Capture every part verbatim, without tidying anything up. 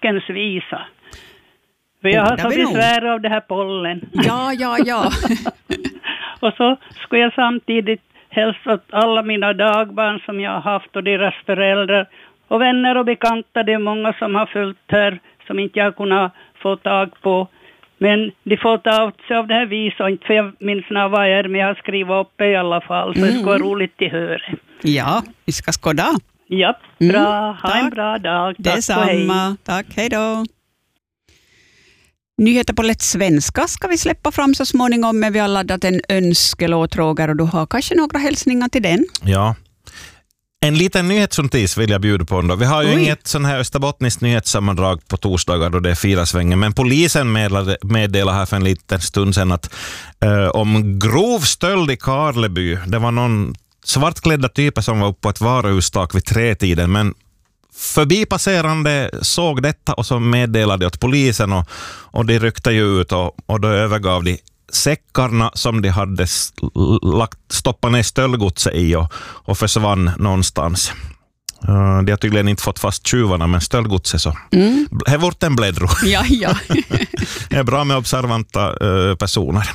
påskens visa. För jag har så besvär av det här pollen. Ja, ja, ja. Och så ska jag samtidigt hälsa åt alla mina dagbarn som jag har haft och deras föräldrar. Och vänner och bekanta, det är många som har följt här som inte jag kunnat få tag på. Men de får ta åt sig av det här viset, inte för jag minns när vad är, men jag har skrivit upp det i alla fall, så mm. det ska vara roligt till höra. Ja, vi ska skåda. Ja, bra. Mm, ha en bra dag. Tack. Detsamma. Tack, hej då. Nyheter på lätt svenska ska vi släppa fram så småningom, men vi har laddat en önskelåt, Roger, och du har kanske några hälsningar till den? Ja. En liten nyhetsnotis vill jag bjuda på ändå. Vi har ju Oj. inget sån här österbottniskt nyhetssammandrag på torsdagar då det är fyra svängen, men polisen meddelade, meddelade här för en liten stund sedan att eh, om grov stöld i Karleby. Det var någon svartklädda typer som var uppe på ett varuhustak vid tretiden, men förbipasserande såg detta och så meddelade åt polisen och, och de ryckte ju ut och, och då övergav de säckarna som de hade lagt, stoppat ner stöldgodset i och, och försvann någonstans. Uh, de har tydligen inte fått fast tjuvarna, men stöldgodset så. Mm. Det har varit en bläddro. Ja, ja. Det är bra med observanta uh, personer.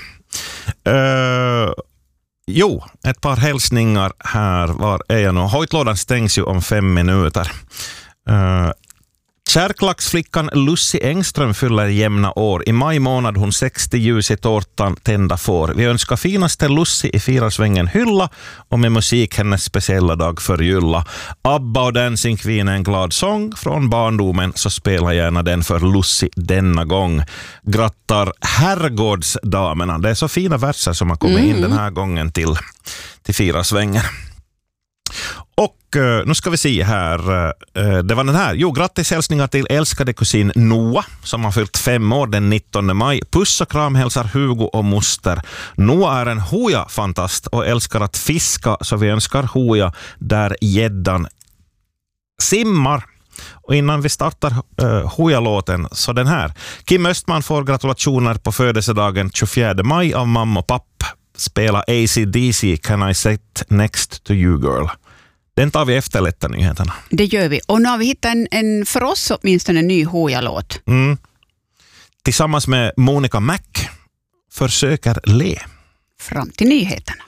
Uh, jo, ett par hälsningar här. Var är jag nu? Hojtlådan stängs ju om fem minuter. Uh, Kärklacksflickan Lucy Engström fyller jämna år. I maj månad hon sextio ljus i tårtan tända får. Vi önskar finaste Lucy i Firarsvängen hylla och med musik hennes speciella dag för julla. ABBA och Dancing Queen är en glad sång från barndomen, så spela gärna den för Lucy denna gång. Grattar herrgårdsdamerna. Det är så fina verser som har kommit mm. in den här gången till, till Firarsvängen. Och uh, nu ska vi se här, uh, det var den här. Jo, grattis hälsningar till älskade kusin Noah som har fyllt fem år den nittonde maj. Puss och kram hälsar Hugo och moster. Noah är en hoja-fantast och älskar att fiska, så vi önskar hoja där gäddan simmar. Och innan vi startar uh, hoja-låten så den här. Kim Östman får gratulationer på födelsedagen tjugofjärde maj av mamma och pappa. Spela A C D C Can I Sit Next to You Girl. Den tar vi efter lätta nyheterna. Det gör vi. Och nu har vi hittat en, en för oss åtminstone en ny hoja-låt. Mm. Tillsammans med Monica Mac försöker le. Fram till nyheterna.